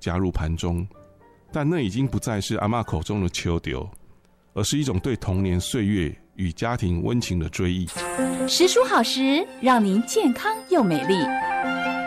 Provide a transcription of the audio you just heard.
加入盘中，但那已经不再是阿嬷口中的秋丢，而是一种对童年岁月与家庭温情的追忆。 时蔬好食，让您健康又美丽。